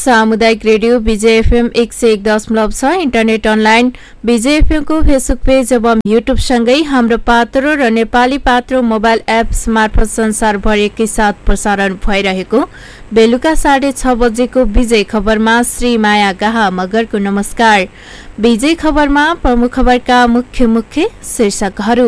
सामुदायिक रेडियो विजय FM 101.6 internet online विजय FM को Facebook page एवं युट्युब सँगै हाम्रो पात्रो र नेपाली पात्रो मोबाइल एप्स मार्फत संसारभर एकैसाथ प्रसारण भइरहेको बेलुका 6:30 बजेको विजय खबरमा श्री माया गाहा मगरको नमस्कार। विजय खबरमा प्रमुख खबरका मुख्य शीर्षकहरू।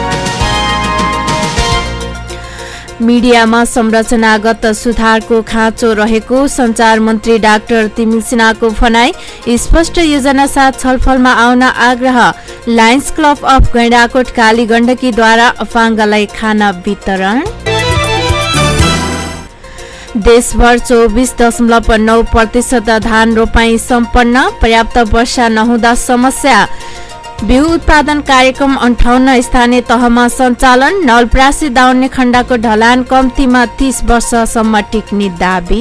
मिडियामा संरचनागत सुधारको खाँचो रहेको सञ्चार मन्त्री डाक्टर तिमिल सिन्हाको भनाई। स्पष्ट योजना साथ छलफलमा आउन आग्रह। लायन्स क्लब अफ गैंडाकोट काली गण्डकीद्वारा अपाङ्गलाई खाना वितरण। देशभर 24.9% धान रोपाई सम्पन्न। पर्याप्त वर्षा नहुँदा समस्या। बिउ उत्पादन कार्यक्रम 58 स्थानीय तहमा सञ्चालन। नलप्रासी दाउन्ने खण्डको ढलान कम्तीमा 30 वर्षसम्म टिक्ने दाबी।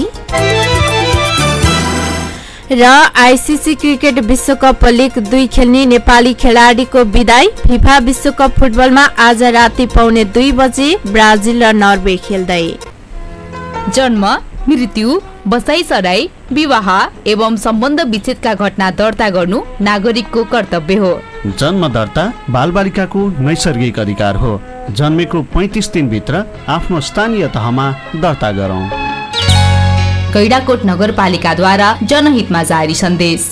र आईसीसी क्रिकेट विश्वकप लिग 2 खेल्ने नेपाली खेलाडीको विदाई। फिफा विश्वकप फुटबलमा आज राति 2:45 बजे ब्राजिल र नर्वे खेल्दै। जन्म, मृत्यु, बसाइसराई, विवाह एवं सम्बन्ध विच्छेदका घटना दर्ता गर्नु नागरिकको कर्तव्य हो। जन्म दर्ता बालबालिकाको नैसर्गिक अधिकार हो। जन्मेको 35 दिनभित्र आफ्नो स्थानीय तहमा दर्ता गरौँ। गैंडाकोट नगरपालिकाद्वारा जनहितमा जारी सन्देश।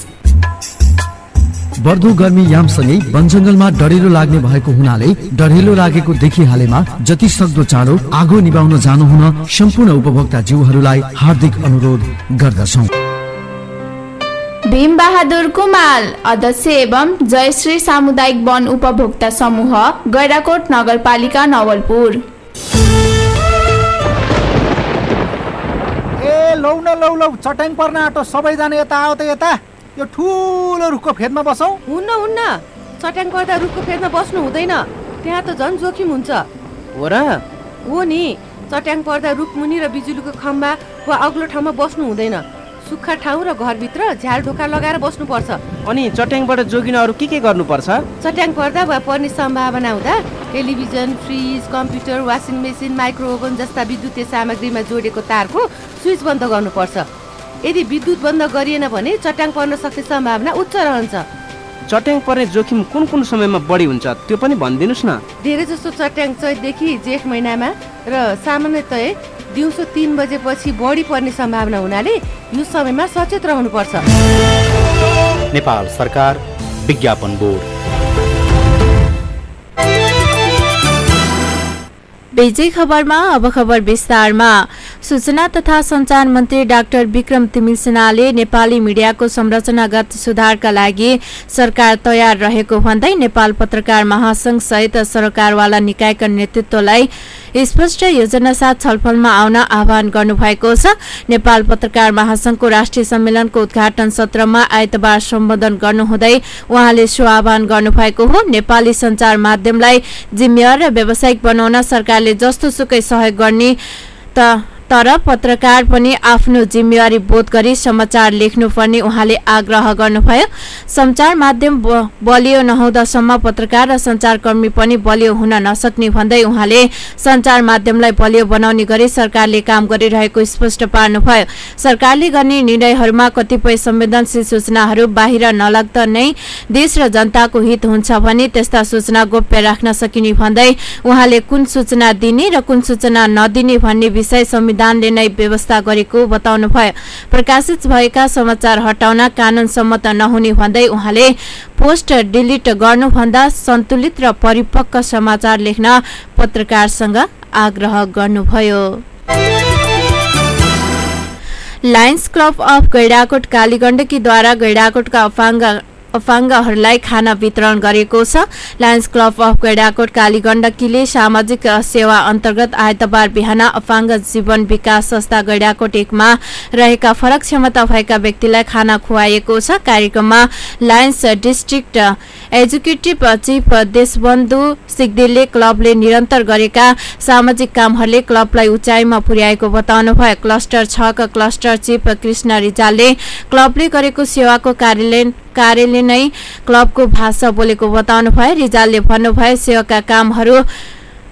बढ्दो गर्मी यामसँगै वनजङ्गलमा डढेलो लाग्ने भएको हुनाले डढेलो लागेको देखिहालेमा जति सक्दो चाँडो आगो निभाउन जानुहुन सम्पूर्ण उपभोक्ता जीवहरूलाई हार्दिक अनुरोध गर्दछौँ। भीम बहादुर कुमाल अध्यक्ष एवं जयश्री सामुदायिक वन उपभोक्ता समूह गैंडाकोट नगरपालिका नवलपुर। लौ चट्याङ पर्न आँटो सबैजना यता आओ त यता। यो ठुलो रुखको फेदमा बसौँ। हुन्न चट्याङ पर्दा रुखको फेदमा बस्नु हुँदैन, त्यहाँ त झन् जोखिम हुन्छ। हो र? हो नि, चट्याङ पर्दा रुख मुनि र बिजुलीको खम्बा वा अग्लो ठाउँमा बस्नु हुँदैन। सुक्खा ठाउँ र घरभित्र झ्याल ढोका लगाएर बस्नुपर्छ। अनि चट्याङबाट जोगिन अरू के गर्नुपर्छ? चट्याङ पर्दा वा पर्ने सम्भावना हुँदा television, fridge, computer, washing machine, माइक्रोओभन जस्ता विद्युतीय सामग्रीमा जोडेको तारको स्विच बन्द गर्नुपर्छ। यदि विद्युत बन्द गरिएन भने चट्याङ पर्न सक्ने सम्भावना उच्च रहन्छ। चट्याङ पर्ने जोखिम कुन समयमा बढी हुन्छ त्यो पनि भनिदिनुस् न। धेरै जसो चट्याङ चैतदेखि जेठ महिनामा र सामान्यतया दिउँसो 3 बजेपछि बढी पर्ने सम्भावना हुनाले यो समयमा सचेत रहनुपर्छ। नेपाल सरकार विज्ञापन बोर्ड। विजय खबरमा अब खबर विस्तारमा। सूचना तथा सञ्चार मन्त्री डाक्टर विक्रम तिमिल सिन्हाले नेपाली मिडियाको संरचनागत सुधारका लागि सरकार तयार रहेको भन्दै नेपाल पत्रकार महासंघ सहित सरकारवाला निकायका नेतृत्वलाई स्पष्ट योजना साथ छलफलमा आउन आह्वान गर्नुभएको छ। नेपाल पत्रकार महासंघको राष्ट्रिय सम्मेलनको उद्घाटन सत्रमा आइतबार सम्बोधन गर्नुहुँदै उहाँले सो आह्वान गर्नुभएको हो। नेपाली सञ्चार माध्यमलाई जिम्मेवार र व्यावसायिक बनाउन सरकारले जस्तोसुकै सहयोग गर्ने तर पत्रकार पनि आफ्नो जिम्मेवारी बोध गरी समाचार लेख्नुपर्ने उहाँले आग्रह गर्नुभयो। सञ्चार माध्यम बलियो नहुँदासम्म पत्रकार र सञ्चारकर्मी पनि बलियो हुन नसक्ने भन्दै उहाँले सञ्चार माध्यमलाई बलियो बनाउने गरी सरकारले काम गरिरहेको स्पष्ट पार्नुभयो। सरकारले गर्ने निर्णयहरूमा कतिपय संवेदनशील सूचनाहरू बाहिर नलाग्दा नै देश र जनताको हित हुन्छ भने त्यस्ता सूचना गोप्य राख्न सकिने भन्दै उहाँले कुन सूचना दिने र कुन सूचना नदिने भन्ने विषय संविधानले नै व्यवस्था गरेको बताउनुभयो। प्रकाशित भएका समाचार हटाउन कानून सम्मत नहुने भन्दै उहाँले पोस्ट डिलिट गर्नुभन्दा सन्तुलित र परिपक्व समाचार लेख्न पत्रकारसँग आग्रह गर्नुभयो। लायन्स क्लब अफ गैंडाकोट काली गण्डकीद्वारा गैंडाकोटका अपाङ्गहरूलाई खाना वितरण गरेको छ। लायन्स क्लब अफ गैंडाकोट काली गण्डकीले सामाजिक सेवा अन्तर्गत आइतबार बिहान अपाङ्ग जीवन विकास संस्था गैंडाकोट 1 मा रहेका फरक क्षमता भएका व्यक्तिलाई खाना खुवाइएको छ। कार्यक्रममा Lions district executive chief Deshbandhu सिग्देलले क्लबले निरन्तर गरेका सामाजिक कामहरूले क्लबलाई उचाइमा पुर्याएको बताउनुभयो। क्लस्टर 6 का क्लस्टर चीफ कृष्ण रिजालले क्लबले गरेको सेवाको कार्यालय नै क्लबको भाषा बोलेको बताउनुभयो। रिजालले भन्नुभयो सेवाका कामहरू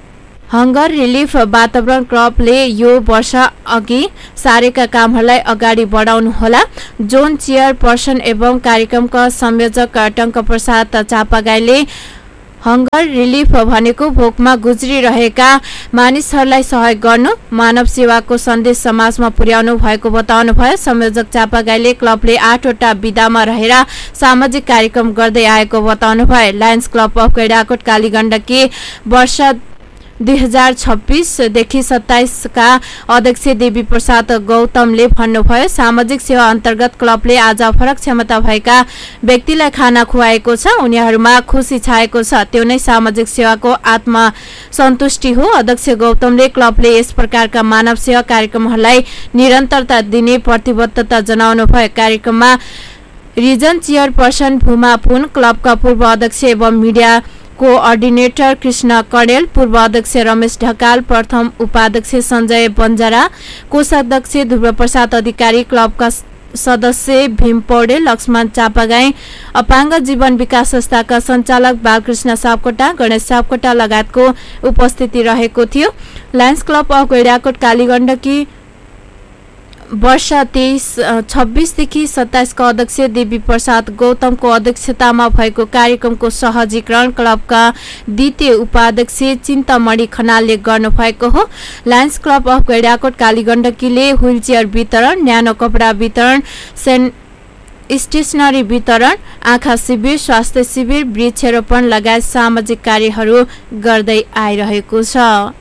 हङ्गर रिलिफ वातावरण क्लबले यो वर्ष अघि सारेका कामहरूलाई अगाडि बढाउनुहोला। जोन चेयरपर्सन एवं कार्यक्रमका संयोजक टङ्कप्रसाद चापागाईले हङ्गर रिलिफ भनेको भोकमा गुज्रिरहेका मानिसहरूलाई सहयोग गर्नु, मानव सेवाको सन्देश समाजमा पुर्याउनु भएको बताउनुभयो। संयोजक चापागाईले क्लबले 8 वटा विधामा रहेर सामाजिक कार्यक्रम गर्दै आएको बताउनुभयो। Lions club of Gaindakot Kaligandaki वर्ष 2026 देखि 27 का अध्यक्ष देवी प्रसाद गौतमले भन्नुभयो, सामाजिक सेवा अन्तर्गत क्लबले आज फरक क्षमता भएका व्यक्तिलाई खाना खुवाएको छ। उनीहरूमा खुसी छाएको छ। त्यो नै सामाजिक सेवाको आत्मा सन्तुष्टि हो। अध्यक्ष गौतमले क्लबले यस प्रकारका मानव सेवा कार्यक्रमहरूलाई निरन्तरता दिने प्रतिबद्धता जनाउनु भयो। कार्यक्रममा रिजन चेयरपर्सन भूमा पुन, क्लबका पूर्व अध्यक्ष एवं मीडिया कोअर्डिनेटर कृष्ण कडेल, पूर्व अध्यक्ष रमेश ढकाल, प्रथम उपाध्यक्ष सञ्जय बन्जारा, कोषाध्यक्ष ध्रुवप्रसाद अधिकारी, क्लबका सदस्य भीम पौडेल, लक्ष्मण चापागाई, अपाङ्ग जीवन विकास संस्थाका सञ्चालक बालकृष्ण सापकोटा, गणेश सापकोटा लगायतको उपस्थिति रहेको थियो। Lions club of Gaindakot Kaligandaki वर्ष 26 देखि 27 का अध्यक्ष देवी प्रसाद गौतमको अध्यक्षतामा भएको कार्यक्रमको सहजीकरण क्लबका द्वितीय उपाध्यक्ष चिन्तामणि खनालले गर्नुभएको हो। Lions club of Gaindakot कालीगण्डकीले wheelchair वितरण, न्यानो कपडा वितरण, स्टेसनरी वितरण, आँखा शिविर, स्वास्थ्य शिविर, वृक्षारोपण लगायत सामाजिक कार्यहरू गर्दै आइरहेको छ।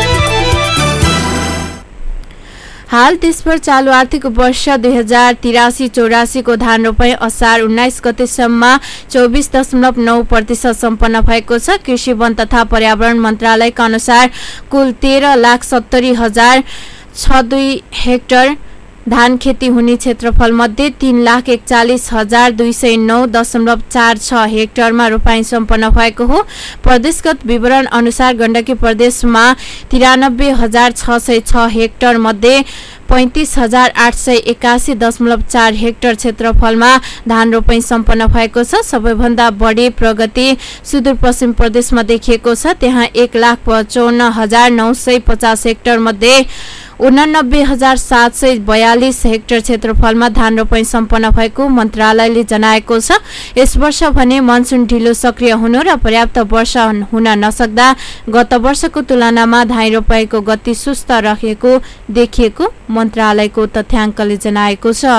हाल देशभर चालू आर्थिक वर्ष 2083-84 को धान रोपाई असार 19 गतेसम्म 24.9% सम्पन्न भएको छ। कृषि वन तथा पर्यावरण मन्त्रालयका अनुसार कुल 13,70,062 हेक्टर धान खेती हुने क्षेत्रफल मध्ये 3,41,209.46 हेक्टरमा रोपाई सम्पन्न भएको हो। प्रदेशगत विवरण अनुसार गण्डकी प्रदेशमा 93,606 हेक्टर मध्ये 35,881.4 हेक्टर क्षेत्रफलमा धान रोपाई सम्पन्न भएको छ। सबैभन्दा बढी प्रगति सुदूरपश्चिम प्रदेशमा देखिएको छ। त्यहाँ 1,55,950 हेक्टर मध्ये 89,742 हेक्टर क्षेत्रफलमा धान रोपाई सम्पन्न भएको मन्त्रालयले जनाएको छ। यस वर्ष भने मनसुन ढिलो सक्रिय हुनु र पर्याप्त वर्षा हुन नसक्दा गत वर्षको तुलनामा धान रोपाईको गति सुस्त रहेको देखिएको मन्त्रालयको तथ्याङ्कले जनाएको छ।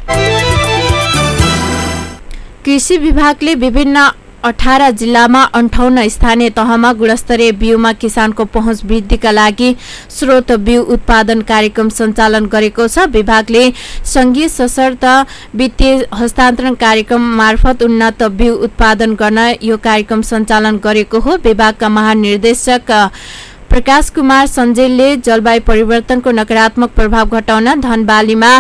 कृषि विभागले विभिन्न 18 जिल्लामा 58 स्थानीय तहमा गुणस्तरीय बिउमा किसानको पहुँच वृद्धिका लागि स्रोत बिउ उत्पादन कार्यक्रम सञ्चालन गरेको छ। विभागले संघीय सशर्त वित्तीय हस्तान्तरण कार्यक्रम मार्फत उन्नत बिउ उत्पादन गर्न यो कार्यक्रम सञ्चालन गरेको हो। विभागका महानिर्देशक प्रकाश कुमार सञ्जेलले जलवायु परिवर्तनको नकारात्मक प्रभाव घटाउन धनबालीमा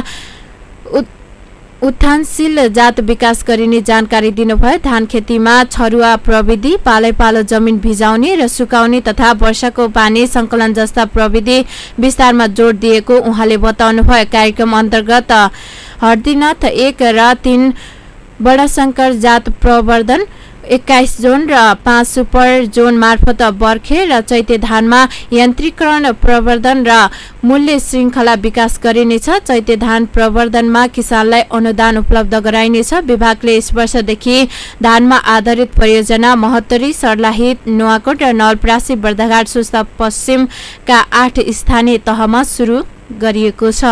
उत्थानशील जात विकास गरिने जानकारी दिनुभयो। धान खेतीमा छरुवा प्रविधि, पालैपालो जमिन भिजाउने र सुकाउने तथा वर्षाको पानी संकलन जस्ता प्रविधि विस्तारमा जोड दिएको उहाँले बताउनुभयो। कार्यक्रम अन्तर्गत हर्दीनाथ 1 र 3 बडाशंकर जात प्रवर्धन, 21 जोन र 5 सुपर जोन मार्फत बर्खे र चैते धानमा यन्त्रीकरण प्रवर्धन र मूल्य श्रृङ्खला विकास गरिनेछ। चैते धान प्रवर्धनमा किसानलाई अनुदान उपलब्ध गराइनेछ। विभागले यस वर्षदेखि धानमा आधारित परियोजना महोत्तरी, सर्लाही, नुवाकोट र नवलपरासी, बर्दाघाट, सुस्ता पश्चिमका 8 स्थानीय तहमा सुरु गरिएको छ।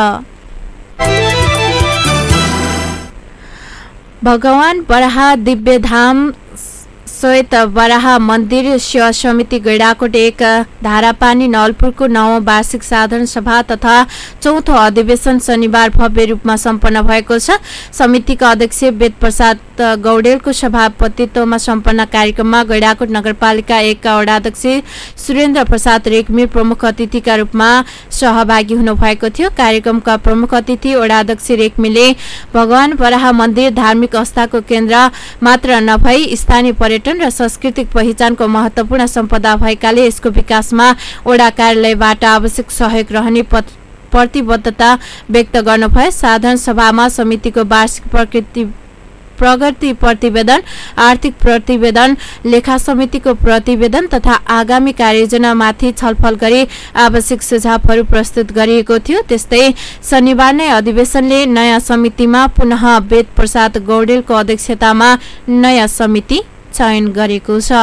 भगवान बराह दिव्यधाम श्वेत बराह मन्दिर सेवा समिति गैंडाकोट 1 धारापानी नवलपुरको 9औं वार्षिक साधारण सभा तथा 4थो अधिवेशन शनिबार भव्य रूपमा सम्पन्न भएको छ। समितिका अध्यक्ष वेद प्रसाद गौडेलको सभापतित्वमा सम्पन्न कार्यक्रममा गैंडाकोट नगरपालिका 1 का वडाध्यक्ष सुरेन्द्र प्रसाद रेग्मी प्रमुख अतिथिका रूपमा सहभागी हुनुभएको थियो। कार्यक्रमका प्रमुख अतिथि वडाध्यक्ष रेग्मीले भगवान बराह मन्दिर धार्मिक आस्थाको केन्द्र मात्र नभई स्थानीय पर्यटन र सांस्कृतिक पहिचानको महत्वपूर्ण सम्पदा भएकाले यसको विकासमा वडा कार्यालयबाट आवश्यक सहयोग रहने प्रतिबद्धता व्यक्त गर्नुभयो। साधारण सभामा समितिको वार्षिक प्रगति प्रतिवेदन, आर्थिक प्रतिवेदन, लेखा समितिको प्रतिवेदन तथा आगामी कार्ययोजनामाथि छलफल गरी आवश्यक सुझावहरू प्रस्तुत गरिएको थियो। त्यस्तै शनिबार नै अधिवेशनले नयाँ समितिमा पुनः वेद प्रसाद गौडेलको अध्यक्षतामा नयाँ समिति चयन गरेको छ।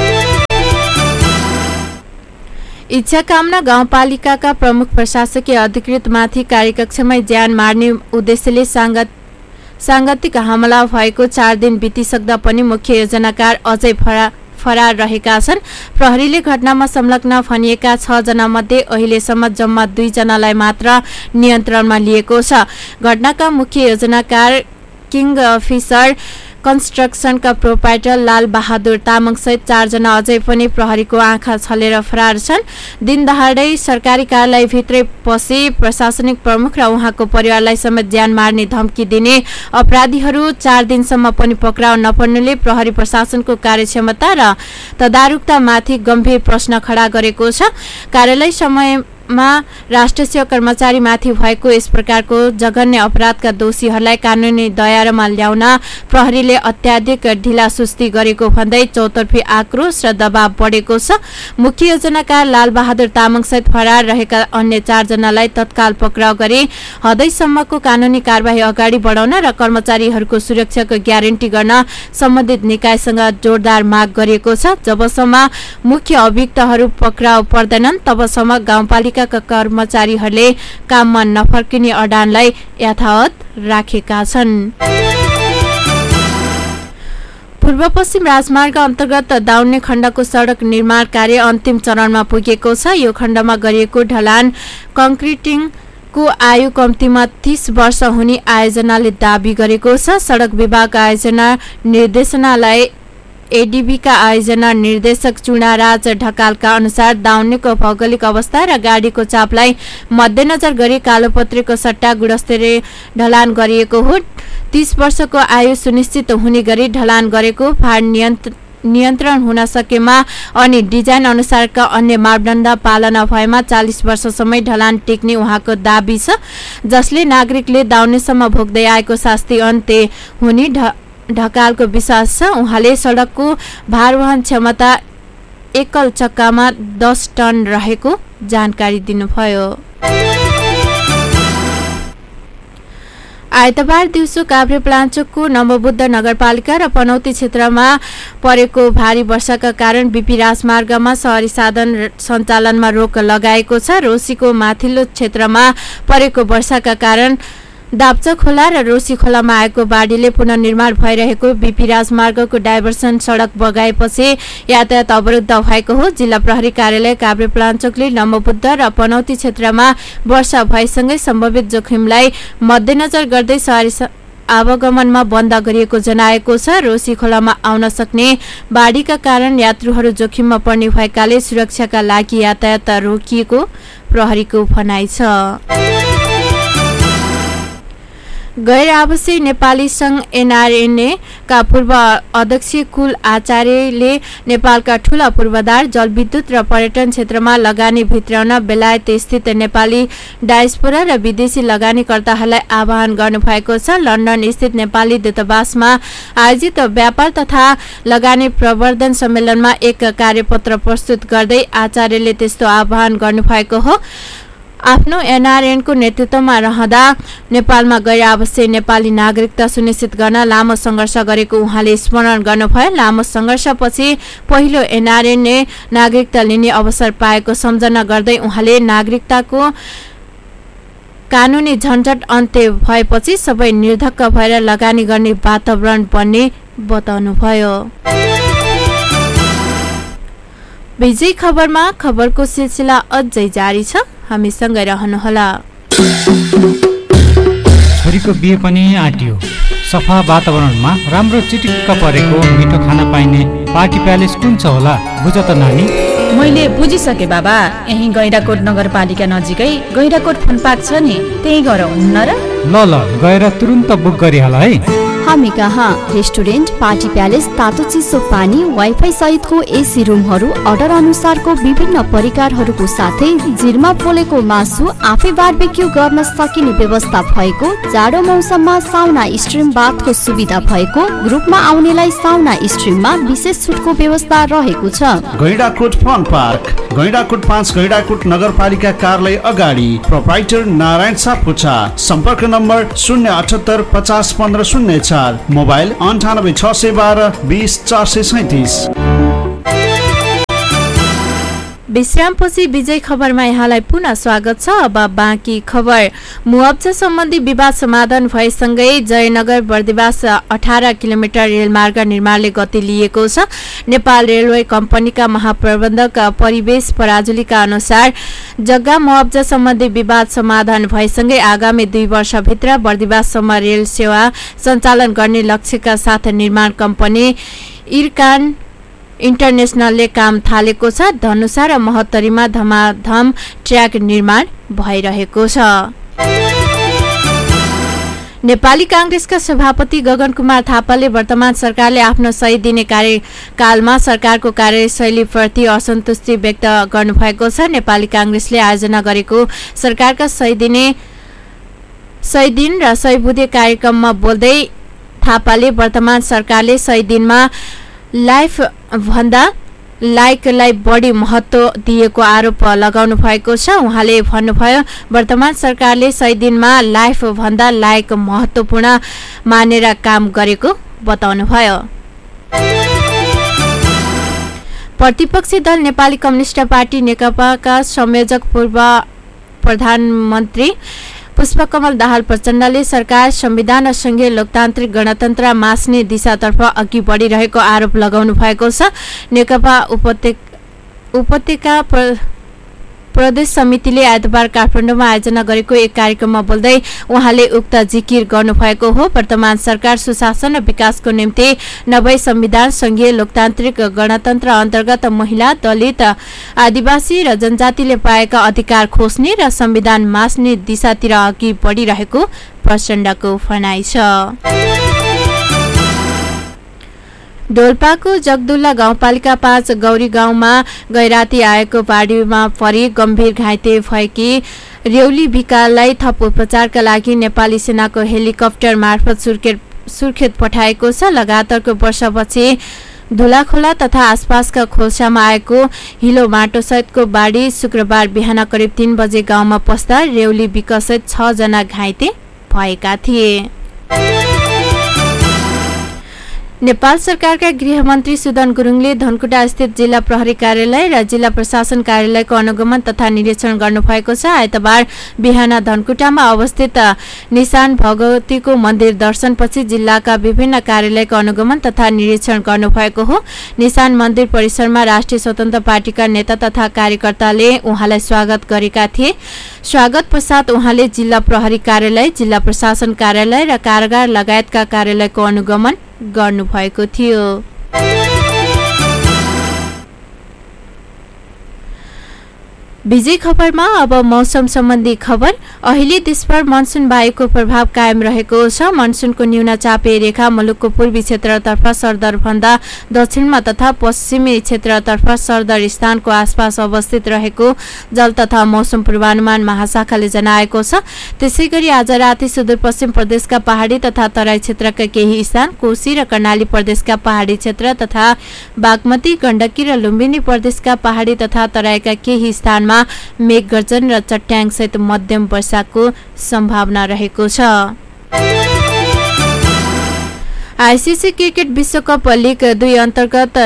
इच्छाकामना गाउँपालिकाका प्रमुख प्रशासकीय अधिकृतमाथि कार्यकक्षमै ज्यान मार्ने उद्देश्यले सांगतिक हमला भएको 4 दिन बितिसक्दा पनि मुख्य योजनाकार अझै फरार रहेका छन्। प्रहरीले घटनामा संलग्न भनिएका 6 जनामध्ये अहिलेसम्म जम्मा 2 जनालाई मात्र नियन्त्रणमा लिएको छ। घटनाका मुख्य योजनाकार king Fisher कन्स्ट्रक्सनका proprietor Lal Bahadur Tamang सहित 4 जना अझै पनि प्रहरीको आँखा छलेर फरार छन्। दिन दहाडै सरकारी कार्यालय भित्रै पसी प्रशासनिक प्रमुख र उहाँको परिवारलाई समेत ज्यान मार्ने धम्की दिने अपराधीहरू 4 दिनसम्म पनि पक्राउ नपर्नुले प्रहरी प्रशासनको कार्यक्षमता र तदारुकतामाथि गम्भीर प्रश्न खडा गरेको छ। कार्यालय समयमा राष्ट्रिय कर्मचारीमाथि भएको यस प्रकारको जघन्य अपराधका दोषीहरूलाई कानुनी दायरामा ल्याउन प्रहरीले अत्याधिक ढिलासुस्ती गरेको भन्दै चौतर्फी आक्रोश र दबाव बढेको छ। मुख्य योजनाकार लाल बहादुर तामाङ सहित फरार रहेका अन्य 4 जनालाई तत्काल पक्राउ गरी हदैसम्मको कानुनी कारबाही अगाडि बढाउन र कर्मचारीहरूको सुरक्षाको ग्यारेन्टी गर्न सम्बन्धित निकायसँग जोरदार माग गरिएको छ। जबसम्म मुख्य अभियुक्तहरू पक्राउ पर्दैनन् तबसम्म गाउँपालिकाका कर्मचारीहरूले काममा नफर्किने अडानलाई यथावत राखेका छन्। पूर्व पश्चिम राजमार्ग अन्तर्गत दाउन्ने खण्डको सडक निर्माण कार्य अन्तिम चरणमा पुगेको छ। यो खण्डमा गरिएको ढलान कङ्क्रिटिङको आयु कम्तीमा 30 वर्ष हुने आयोजनाले दाबी गरेको छ। सडक विभाग आयोजना निर्देशनालय एडीबीका आयोजना निर्देशक चुनाराज ढकालका अनुसार दाउन्नेको भौगोलिक अवस्था र गाडीको चापलाई मध्यनजर गरी कालोपत्रेको सट्टा गुणस्तरीय ढलान गरिएको हो। 30 वर्षको आयु सुनिश्चित हुने गरी ढलान गरेको, भार नियन्त्रण हुन सकेमा अनि डिजाइन अनुसारका अन्य मापदण्ड पालना भएमा 40 वर्षसम्म ढलान टिक्ने उहाँको दाबी छ, जसले नागरिकले दाउन्नेसम्म भोग्दै आएको शास्ति अन्त्य हुने ढकालको विश्वास छ। उहाँले सडकको भारवहन क्षमता एकल चक्कामा 10 टन रहेको जानकारी दिनुभयो। आइतबार दिउँसो काभ्रेपलाञ्चोकको नवबुद्ध नगरपालिका र पनौती क्षेत्रमा परेको भारी वर्षाका कारण बीपी राजमार्गमा शहरी साधन सञ्चालनमा रोक लगाएको छ। रोसीको माथिल्लो क्षेत्रमा परेको वर्षाका कारण दाप्चा खोला र रोसी खोलामा आएको बाढीले पुनर्निर्माण भइरहेको बीपी राजमार्गको डाइभर्सन सडक बगाएपछि यातायात अवरुद्ध भएको हो। जिल्ला प्रहरी कार्यालय काभ्रेपलाञ्चोकले नवबुद्ध र पनौती क्षेत्रमा वर्षा भएसँगै सम्भावित जोखिमलाई मध्यनजर गर्दै शहरी आवागमनमा बन्द गरिएको जनाएको छ। रोसी खोलामा आउन सक्ने बाढीका कारण यात्रुहरू जोखिममा पर्ने भएकाले सुरक्षाका लागि यातायात रोकिएको प्रहरीको भनाइ छ। गैर आवासीय नेपाली संघ एनआरएनए का पूर्व अध्यक्ष कुल आचार्यले नेपालका ठूला पूर्वाधार जलविद्युत र पर्यटन क्षेत्रमा लगानी भित्राउन बेलायत स्थित नेपाली डायस्पोरा र विदेशी लगानीकर्ताहरूलाई आह्वान गर्नुभएको छ। लन्डन स्थित नेपाली दूतावासमा आयोजित व्यापार तथा लगानी प्रवर्धन सम्मेलनमा एक कार्यपत्र प्रस्तुत गर्दै आचार्यले त्यस्तो आह्वान गर्नुभएको हो। आफ्नो एनआरएनको नेतृत्वमा रहँदा नेपालमा गैर आवासीय नेपाली नागरिकता सुनिश्चित गर्न लामो सङ्घर्ष गरेको उहाँले स्मरण गर्नुभयो। लामो सङ्घर्षपछि पहिलो एनआरएनले नागरिकता लिने अवसर पाएको सम्झना गर्दै उहाँले नागरिकताको कानुनी झन्झट अन्त्य भएपछि सबै निर्धक्क भएर लगानी गर्ने वातावरण बन्ने बताउनुभयो। विजय खबरमा खबरको सिलसिला अझै जारी छ, हामीसँगै रहनुहोला। छोरीको बिहे पनि आँटियो। सफा वातावरणमा राम्रो चिटिक्क परेको मिठो खाना पाइने पार्टी प्यालेस कुन छ होला बुझ त नानी। मैले बुझिसके बाबा, यही गैंडाकोट नगरपालिका नजिकै गैंडाकोट फुल पार्क छ नि, त्यही गएर हुन्न र? ल गएर तुरुन्त बुक गरिहाल है। हामी कहाँ रेस्टुरेन्ट, पार्टी प्यालेस, तातो चिसो पानी, वाइफाई सहितको एसी रुमहरू, अर्डर अनुसारको विभिन्न परिकारहरूको साथै जिरमा पोलेको मासु आफै बारबेक्यू गर्न सकिने व्यवस्था भएको, जाडो मौसममा साउना स्ट्रिम बाथको सुविधा भएको, ग्रुपमा आउनेलाई साउना स्ट्रिममा विशेष छुटको व्यवस्था रहेको छ। गैंडाकोट फन पार्क, गैंडाकोट 5 गैंडाकोट नगरपालिका कार्यालय अगाडि, प्रोप्राइटर नारायण सापकोटा। सम्पर्क नम्बर 078 50 15 04, मोबाइल 98 612 20 437। विश्रामपछि विजय खबरमा यहाँलाई पुनः स्वागत छ। अब बाँकी खबर। मुआब्जा सम्बन्धी विवाद समाधान भएसँगै जयनगर बर्दिवास 18 किलोमिटर रेलमार्ग निर्माणले गति लिएको छ। नेपाल रेलवे कम्पनीका महाप्रबन्धक परिवेश पराजुलीका अनुसार जग्गा मुआब्जा सम्बन्धी विवाद समाधान भएसँगै आगामी 2 वर्षभित्र बर्दिवाससम्म रेल सेवा सञ्चालन गर्ने लक्ष्यका साथ निर्माण कम्पनी इरकान इन्टरनेसनलले काम थालेको छ। धनुषा र महोत्तरीमा धमाधम ट्र्याक निर्माण भइरहेको छ। नेपाली कांग्रेसका सभापति गगन कुमार थापाले वर्तमान सरकारले आफ्नो सही दिने कार्यकालमा सरकारको कार्यशैलीप्रति असन्तुष्टि व्यक्त गर्नुभएको छ। नेपाली कांग्रेसले आयोजना गरेको सरकारका सही दिन र सही बुधे कार्यक्रममा बोल्दै थापाले वर्तमान सरकारले सही दिनमा लाइफ भन्दा लाइकलाई बढी महत्त्व दिएको आरोप लगाउनु भएको छ। उहाँले भन्नुभयो वर्तमान सरकारले सही दिनमा लाइफ भन्दा लाइक महत्त्वपूर्ण मानेर काम गरेको बताउनुभयो। प्रतिपक्षी दल नेपाली कम्युनिस्ट पार्टी नेकपाका संयोजक पूर्व प्रधानमन्त्री पुष्पकमल दाहाल प्रचण्डले सरकार संविधान र संघीय लोकतान्त्रिक गणतन्त्र मास्ने दिशातर्फ अघि बढिरहेको आरोप लगाउनु भएको छ। नेकपा उपत्यका प्रदेश समितिले आइतबार काठमाडौँमा आयोजना गरेको एक कार्यक्रममा बोल्दै उहाँले उक्त जिकिर गर्नुभएको हो। वर्तमान सरकार सुशासन र विकासको निम्ति नभई संविधान संघीय लोकतान्त्रिक गणतन्त्र अन्तर्गत महिला, दलित, आदिवासी र जनजातिले पाएका अधिकार खोज्ने र संविधान मास्ने दिशातिर अघि बढिरहेको प्रचण्डको भनाइ छ। डोल्पाको जगदुल्ला गाउँपालिका 5 गौरी गाउँमा गैराती आएको बाढीमा परि गम्भीर घाइते भएकी रेउली भिकालाई थप उपचारका लागि नेपाली सेनाको हेलिकप्टर मार्फत सुर्खेत पठाएको छ। लगातारको वर्षपछि धुलाखोला तथा आसपासका खोल्सामा आएको हिलो माटो सहितको बाढी शुक्रबार बिहान करिब 3 बजे गाउँमा पस्दा रेउली भिकासहित 6 जना घाइते भएका थिए। नेपाल सरकारका गृहमन्त्री सुदन गुरुङले धनकुटा स्थित जिल्ला प्रहरी कार्यालय र जिल्ला प्रशासन कार्यालयको अनुगमन तथा निरीक्षण गर्नुभएको छ। आइतबार बिहान धनकुटामा अवस्थित निशान भगवतीको मन्दिर दर्शनपछि जिल्लाका विभिन्न कार्यालयको अनुगमन तथा निरीक्षण गर्नुभएको हो। निशान मन्दिर परिसरमा राष्ट्रिय स्वतन्त्र पार्टीका नेता तथा कार्यकर्ताले उहाँलाई स्वागत गरेका थिए। स्वागत पश्चात उहाँले जिल्ला प्रहरी कार्यालय, जिल्ला प्रशासन कार्यालय र कारागार लगायतका कार्यालयको अनुगमन गर्नुभएको थियो। विजय खबरमा अब मौसम सम्बन्धी खबर। अहिले देशभर मनसुन वायुको प्रभाव कायम रहेको छ। मनसुनको न्यून चापे रेखा मुलुकको पूर्वी क्षेत्रतर्फ सरदर भन्दा दक्षिणमा तथा पश्चिमी क्षेत्रतर्फ सरदर स्थानको आसपास अवस्थित रहेको जल तथा मौसम पूर्वानुमान महाशाखाले जनाएको छ। त्यसैगरी आज राति सुदूरपश्चिम प्रदेशका पहाडी तथा तराई क्षेत्रका केही स्थान, कोशी र कर्णाली प्रदेशका पहाडी क्षेत्र तथा बागमती, गण्डकी र लुम्बिनी प्रदेशका पहाडी तथा तराईका केही स्थानमा मेघगर्जन र चट्याङ सहित मध्यम वर्षाको सम्भावना रहेको छ। आईसीसी क्रिकेट विश्वकप लीग 2 अन्तर्गत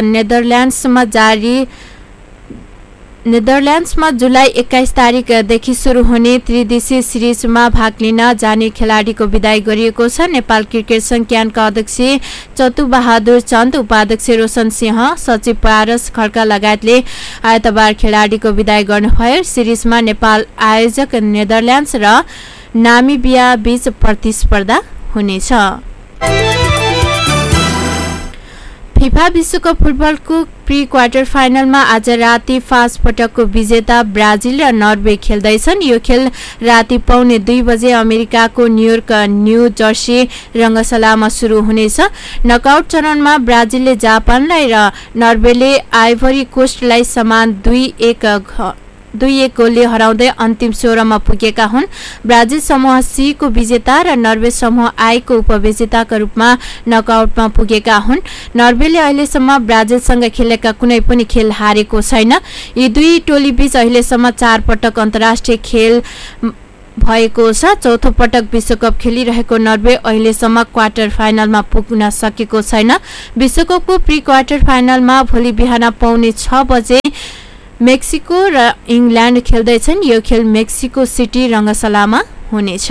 नेदरल्यान्ड्समा जुलाई 21 तारिकदेखि सुरु हुने त्रिदेशीय सिरिजमा भाग लिन जाने खेलाडीको विदाई गरिएको छ। नेपाल क्रिकेट संघका अध्यक्ष चतुबहादुर चन्द, उपाध्यक्ष रोशन सिंह, सचिव पारस खड्का लगायतले आइतबार खेलाडीको विदाई गर्नुभयो। सिरिजमा नेपाल आयोजक नेदरल्यान्ड्स र नामिबिया बीच प्रतिस्पर्धा हुनेछ। फिफा विश्वकप फुटबलको प्री क्वार्टर फाइनलमा आज राति 5 पटकको विजेता ब्राजिल र नर्वे खेल्दैछन्। यो खेल राति 2:15 बजे अमेरिकाको न्युयोर्क न्यू जर्सी रङ्गशालामा सुरु हुनेछ। नकआउट चरणमा ब्राजिलले जापानलाई र नर्वेले आइभरी कोस्टलाई समान 2-1 गोलले हराउँदै अन्तिम 16 मा पुगेका हुन्। ब्राजिल समूह सी को विजेता र नर्वे समूह आई को उपविजेताका रूपमा नकआउटमा पुगेका हुन्। नर्वेले अहिलेसम्म ब्राजिलसँग खेलेका कुनै पनि खेल हारेको छैन। यी दुई टोलीबीच अहिलेसम्म 4 पटक अन्तर्राष्ट्रिय खेल भएको छ। चौथो पटक विश्वकप खेलिरहेको नर्वे अहिलेसम्म क्वार्टर फाइनलमा पुग्न सकेको छैन। विश्वकपको प्री क्वार्टर फाइनलमा भोलि बिहान 5:45 बजे मेक्सिको र इङ्ल्यान्ड खेल्दैछन्। यो खेल मेक्सिको सिटी रङ्गशालामा हुनेछ।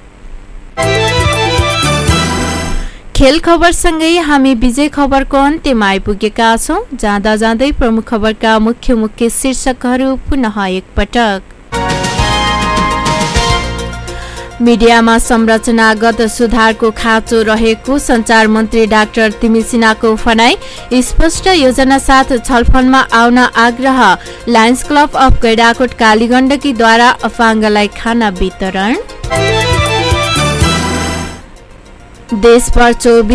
खेल खबरसँगै हामी विजय खबरको अन्त्यमा आइपुगेका छौं। जाँदा जाँदै प्रमुख खबरका मुख्य शीर्षकहरू पुनः एकपटक। मिडियामा संरचनागत सुधारको खाँचो रहेको सञ्चार मन्त्री डाक्टर तिमिल सिन्हाको भनाई। स्पष्ट योजना साथ छलफलमा आउन आग्रह। लायन्स क्लब अफ गैंडाकोट कालीगण्डकीद्वारा अपाङ्गलाई खाना वितरण। देशभर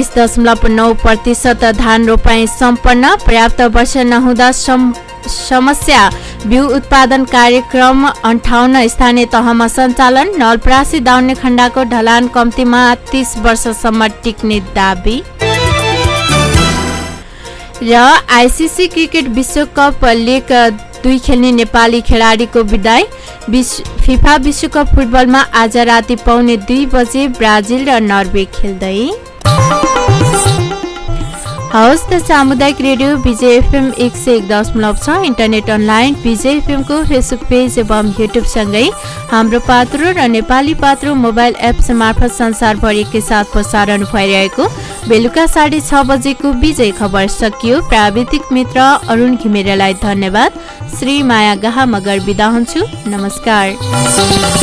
24.9% धान रोपाई सम्पन्न। पर्याप्त वर्षा नहुँदा समस्या बिउ उत्पादन कार्यक्रम 58 स्थानीय तहमा सञ्चालन। नलपरासी दाउने खण्डाको ढलान कम्तीमा 30 वर्षसम्म टिक्ने दाबी। र आइसिसी क्रिकेट विश्वकप लीग 2 खेल्ने नेपाली खेलाडीको विदाई। फिफा विश्वकप फुटबलमा आज राति 2:15 बजे ब्राजिल र नर्वे खेल्दै। हवस् त सामुदायिक रेडियो विजय एफएम 101.6 इन्टरनेट अनलाइन विजय एफएम को फेसबुक पेज एवं युट्युब सँगै हाम्रो पात्रो र नेपाली पात्रो मोबाइल एप्स मार्फत संसारभर के साथ प्रसारण भइरहेको बेलुका 6:30 बजेको विजय खबर सकियो। प्राविधिक मित्र अरुण घिमिरेलाई धन्यवाद। श्री माया गाहा मगर बिदा हुन्छु। नमस्कार।